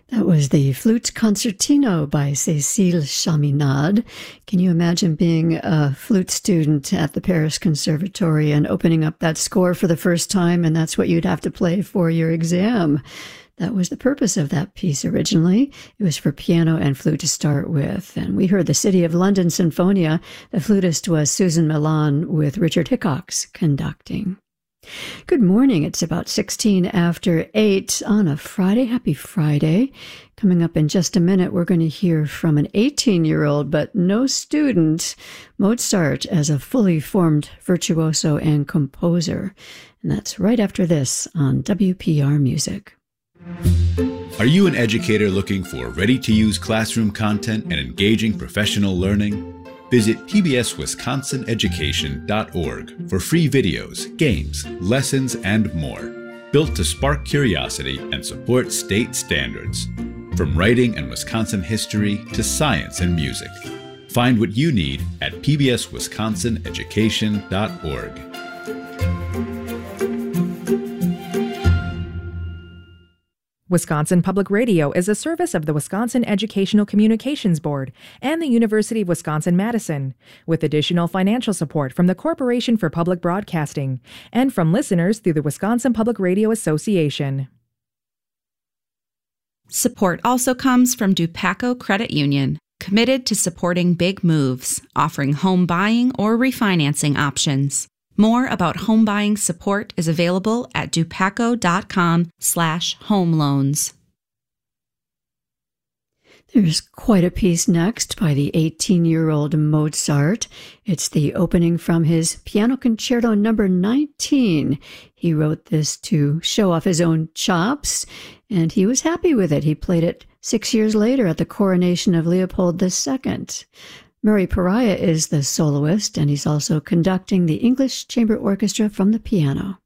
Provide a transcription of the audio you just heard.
That was the Flute Concertino by Cécile Chaminade. Can you imagine being a flute student at the Paris Conservatory and opening up that score for the first time, and that's what you'd have to play for your exam? That was the purpose of that piece originally. It was for piano and flute to start with. And we heard the City of London Sinfonia. The flutist was Susan Milan with Richard Hickox conducting. Good morning. It's about 16 after 8 on a Friday. Happy Friday. Coming up in just a minute, we're going to hear from an 18-year-old, but no student, Mozart as a fully formed virtuoso and composer. And that's right after this on WPR Music. Are you an educator looking for ready-to-use classroom content and engaging professional learning? Visit pbswisconsineducation.org for free videos, games, lessons, and more, built to spark curiosity and support state standards. From writing and Wisconsin history to science and music. Find what you need at pbswisconsineducation.org. Wisconsin Public Radio is a service of the Wisconsin Educational Communications Board and the University of Wisconsin-Madison, with additional financial support from the Corporation for Public Broadcasting and from listeners through the Wisconsin Public Radio Association. Support also comes from Dupaco Credit Union, committed to supporting big moves, offering home buying or refinancing options. More about home buying support is available at dupaco.com/home loans. There's quite a piece next by the 18-year-old Mozart. It's the opening from his Piano Concerto number 19. He wrote this to show off his own chops, and he was happy with it. He played it 6 years later at the coronation of Leopold II. Murray Pariah is the soloist, and he's also conducting the English Chamber Orchestra from the piano.